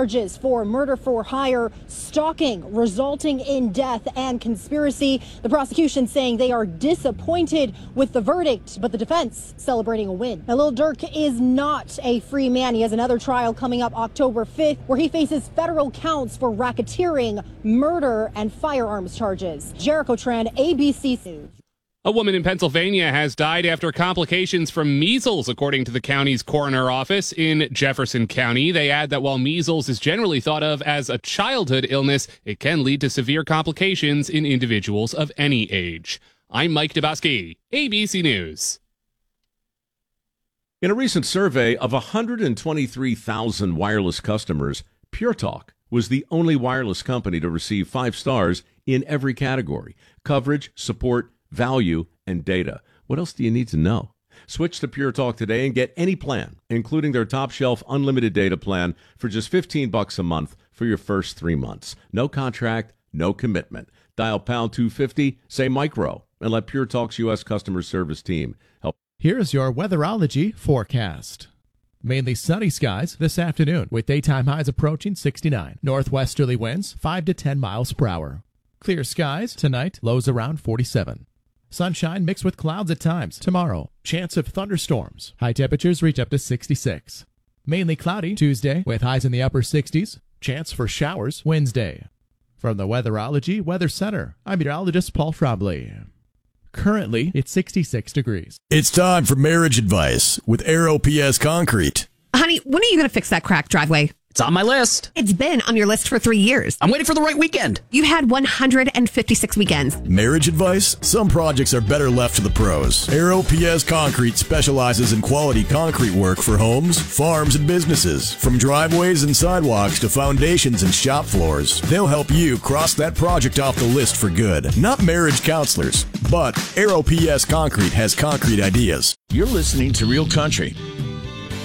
charges for murder for hire, stalking resulting in death, and conspiracy. The prosecution saying they are disappointed with the verdict, but the defense celebrating a win. Now, Lil Durk is not a free man. He has another trial coming up October 5th where he faces federal counts for racketeering, murder, and firearms charges. Jericho Tran, ABC News. A woman in Pennsylvania has died after complications from measles, according to the county's coroner office in Jefferson County. They add that while measles is generally thought of as a childhood illness, it can lead to severe complications in individuals of any age. I'm Mike Dabowski, ABC News. In a recent survey of 123,000 wireless customers, Pure Talk was the only wireless company to receive 5 stars in every category: coverage, support, value, and data. What else do you need to know? Switch to Pure Talk today and get any plan, including their top shelf unlimited data plan, for just $15 a month for your first 3 months. No contract, no commitment. Dial pound 250, say micro, and let Pure Talk's U.S. customer service team help. Here's your weatherology forecast. Mainly sunny skies this afternoon with daytime highs approaching 69. Northwesterly winds 5 to 10 miles per hour. Clear skies tonight, lows around 47. Sunshine mixed with clouds at times tomorrow. Chance of thunderstorms. High temperatures reach up to 66. Mainly cloudy Tuesday with highs in the upper 60s. Chance for showers Wednesday. From the Weatherology Weather Center, I'm meteorologist Paul Frombley. Currently, it's 66 degrees. It's time for marriage advice with Aero PS Concrete. Honey, when are you going to fix that cracked driveway? It's on my list. It's been on your list for 3 years. I'm waiting for the right weekend. You had 156 weekends. Marriage advice? Some projects are better left to the pros. Aero PS Concrete specializes in quality concrete work for homes, farms, and businesses. From driveways and sidewalks to foundations and shop floors, they'll help you cross that project off the list for good. Not marriage counselors, but Aero PS Concrete has concrete ideas. You're listening to Real Country